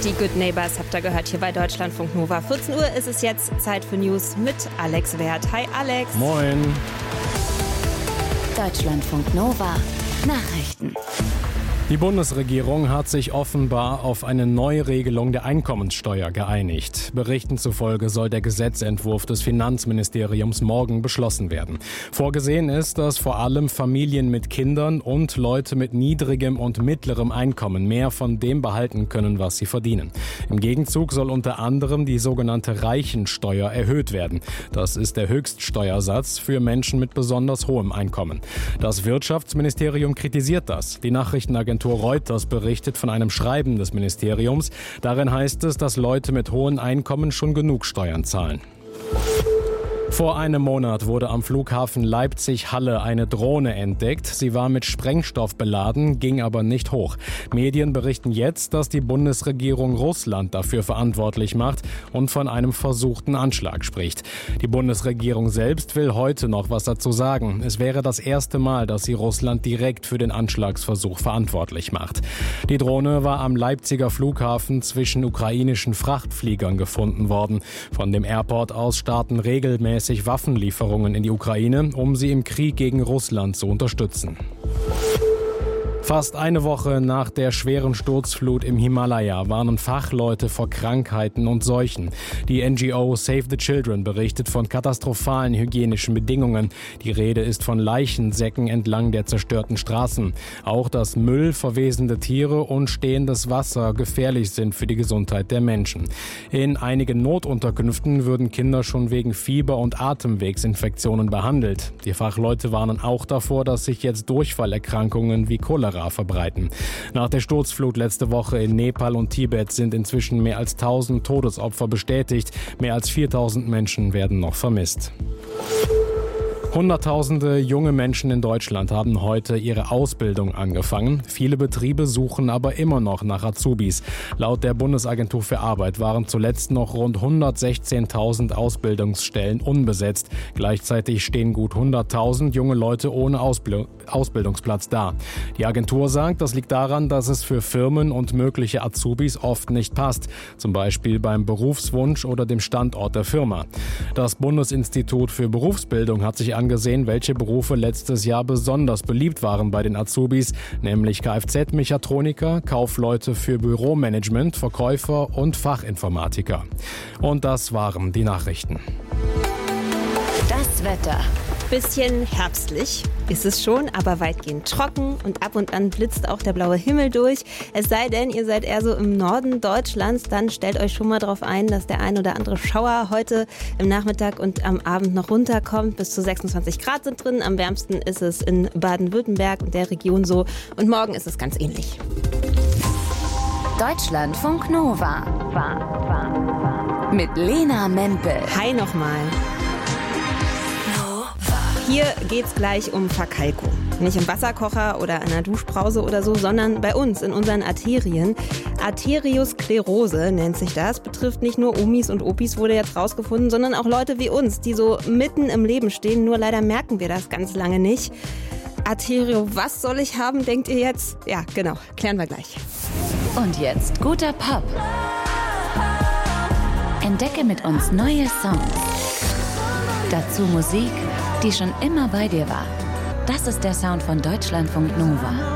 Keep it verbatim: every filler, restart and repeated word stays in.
Die Good Neighbors habt ihr gehört hier bei Deutschlandfunk Nova. vierzehn Uhr ist es jetzt, Zeit für News mit Alex Wert. Hi Alex. Moin. Deutschlandfunk Nova Nachrichten. Die Bundesregierung hat sich offenbar auf eine Neuregelung der Einkommenssteuer geeinigt. Berichten zufolge soll der Gesetzentwurf des Finanzministeriums morgen beschlossen werden. Vorgesehen ist, dass vor allem Familien mit Kindern und Leute mit niedrigem und mittlerem Einkommen mehr von dem behalten können, was sie verdienen. Im Gegenzug soll unter anderem die sogenannte Reichensteuer erhöht werden. Das ist der Höchststeuersatz für Menschen mit besonders hohem Einkommen. Das Wirtschaftsministerium kritisiert das. Die Nachrichtenagentur Reuters berichtet von einem Schreiben des Ministeriums. Darin heißt es, dass Leute mit hohen Einkommen schon genug Steuern zahlen. Vor einem Monat wurde am Flughafen Leipzig-Halle eine Drohne entdeckt. Sie war mit Sprengstoff beladen, ging aber nicht hoch. Medien berichten jetzt, dass die Bundesregierung Russland dafür verantwortlich macht und von einem versuchten Anschlag spricht. Die Bundesregierung selbst will heute noch was dazu sagen. Es wäre das erste Mal, dass sie Russland direkt für den Anschlagsversuch verantwortlich macht. Die Drohne war am Leipziger Flughafen zwischen ukrainischen Frachtfliegern gefunden worden. Von dem Airport aus starten regelmäßig Waffenlieferungen in die Ukraine, um sie im Krieg gegen Russland zu unterstützen. Fast eine Woche nach der schweren Sturzflut im Himalaya warnen Fachleute vor Krankheiten und Seuchen. Die N G O Save the Children berichtet von katastrophalen hygienischen Bedingungen. Die Rede ist von Leichensäcken entlang der zerstörten Straßen. Auch dass Müll, verwesende Tiere und stehendes Wasser gefährlich sind für die Gesundheit der Menschen. In einigen Notunterkünften würden Kinder schon wegen Fieber- und Atemwegsinfektionen behandelt. Die Fachleute warnen auch davor, dass sich jetzt Durchfallerkrankungen wie Cholera verbreiten. Nach der Sturzflut letzte Woche in Nepal und Tibet sind inzwischen mehr als tausend Todesopfer bestätigt. Mehr als viertausend Menschen werden noch vermisst. Hunderttausende junge Menschen in Deutschland haben heute ihre Ausbildung angefangen. Viele Betriebe suchen aber immer noch nach Azubis. Laut der Bundesagentur für Arbeit waren zuletzt noch rund hundertsechzehntausend Ausbildungsstellen unbesetzt. Gleichzeitig stehen gut hunderttausend junge Leute ohne Ausbild- Ausbildungsplatz da. Die Agentur sagt, das liegt daran, dass es für Firmen und mögliche Azubis oft nicht passt. Zum Beispiel beim Berufswunsch oder dem Standort der Firma. Das Bundesinstitut für Berufsbildung hat sich angesehen, angesehen, welche Berufe letztes Jahr besonders beliebt waren bei den Azubis, nämlich Kfz-Mechatroniker, Kaufleute für Büromanagement, Verkäufer und Fachinformatiker. Und das waren die Nachrichten. Das Wetter. Bisschen herbstlich ist es schon, aber weitgehend trocken und ab und an blitzt auch der blaue Himmel durch. Es sei denn, ihr seid eher so im Norden Deutschlands, dann stellt euch schon mal darauf ein, dass der ein oder andere Schauer heute im Nachmittag und am Abend noch runterkommt. Bis zu sechsundzwanzig Grad sind drin. Am wärmsten ist es in Baden-Württemberg und der Region so. Und morgen ist es ganz ähnlich. Deutschlandfunk Nova. War, war, war. Mit Lena Mempel. Hi nochmal. Hier geht's gleich um Verkalkung. Nicht im Wasserkocher oder einer Duschbrause oder so, sondern bei uns, in unseren Arterien. Arteriosklerose nennt sich das. Betrifft nicht nur Omis und Opis, wurde jetzt rausgefunden, sondern auch Leute wie uns, die so mitten im Leben stehen. Nur leider merken wir das ganz lange nicht. Arterio, was soll ich haben, denkt ihr jetzt? Ja, genau, klären wir gleich. Und jetzt guter Pop. Entdecke mit uns neue Songs. Dazu Musik, die schon immer bei dir war. Das ist der Sound von Deutschlandfunk Nova.